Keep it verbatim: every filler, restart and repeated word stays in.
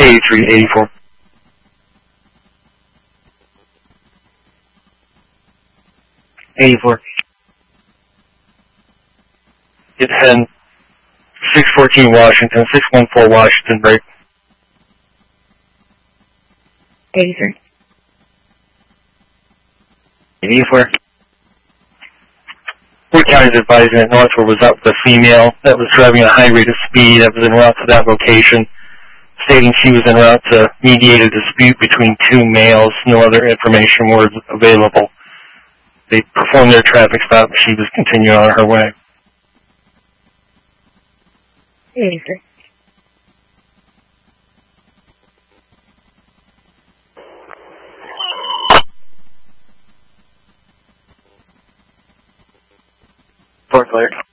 eighty-three eighty-four. eighty-four. Get ten. six fourteen Washington, six one four Washington, break. eighty-three. eighty-four. Fort County is advising that Northwood was out with a female that was driving at a high rate of speed that was en route to that location, stating she was en route to mediate a dispute between two males. No other information was available. They performed their traffic stop and she was continuing on her way. eighty-three. Fort Clear.